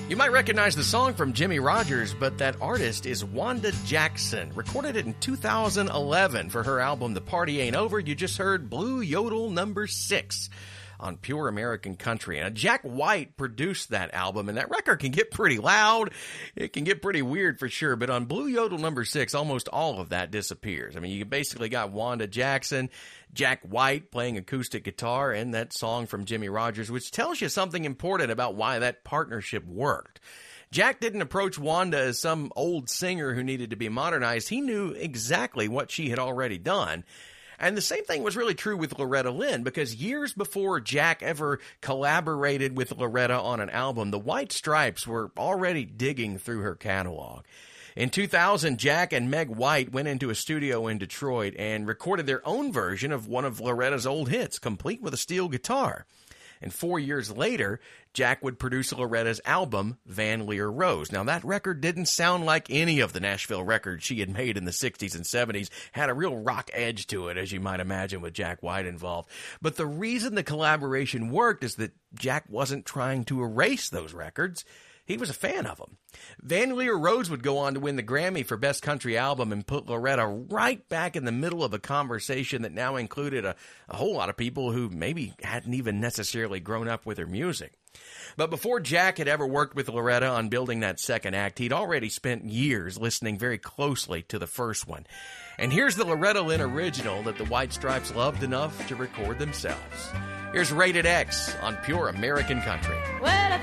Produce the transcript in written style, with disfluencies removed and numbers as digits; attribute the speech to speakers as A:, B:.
A: You might recognize the song from Jimmie Rodgers, but that artist is Wanda Jackson. Recorded it in 2011 for her album The Party Ain't Over. You just heard Blue Yodel number 6 on Pure American Country. And Jack White produced that album, and that record can get pretty loud. It can get pretty weird for sure, but on Blue Yodel number 6, almost all of that disappears. I mean, you basically got Wanda Jackson, Jack White playing acoustic guitar, and that song from Jimmie Rodgers, which tells you something important about why that partnership worked. Jack didn't approach Wanda as some old singer who needed to be modernized. He knew exactly what she had already done. And the same thing was really true with Loretta Lynn, because years before Jack ever collaborated with Loretta on an album, the White Stripes were already digging through her catalog. In 2000, Jack and Meg White went into a studio in Detroit and recorded their own version of one of Loretta's old hits, complete with a steel guitar. And 4 years later, Jack would produce Loretta's album, Van Lear Rose. Now, that record didn't sound like any of the Nashville records she had made in the 60s and 70s. Had a real rock edge to it, as you might imagine, with Jack White involved. But the reason the collaboration worked is that Jack wasn't trying to erase those records. He was a fan of them. Van Lear Rose would go on to win the Grammy for Best Country Album and put Loretta right back in the middle of a conversation that now included a whole lot of people who maybe hadn't even necessarily grown up with her music. But before Jack had ever worked with Loretta on building that second act, he'd already spent years listening very closely to the first one. And here's the Loretta Lynn original that the White Stripes loved enough to record themselves. Here's Rated X on Pure American Country.
B: Well,